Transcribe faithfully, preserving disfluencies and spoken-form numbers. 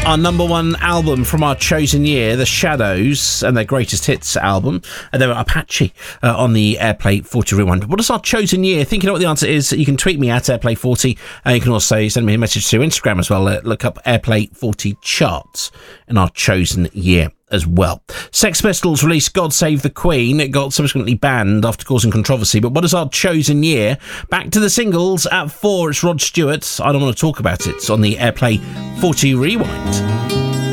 Our number one album from our chosen year, The Shadows, and their greatest hits album. And they were Apache uh, on the Airplay forty Rewind. What is our chosen year? Think you know what the answer is? You can tweet me at Airplay forty, and you can also send me a message to Instagram as well. Uh, look up Airplay forty charts in our chosen year as well. Sex Pistols released God Save the Queen. It got subsequently banned after causing controversy. But what is our chosen year? Back to the singles at four. It's Rod Stewart. I don't want to talk about it. It's on the Airplay forty Rewind.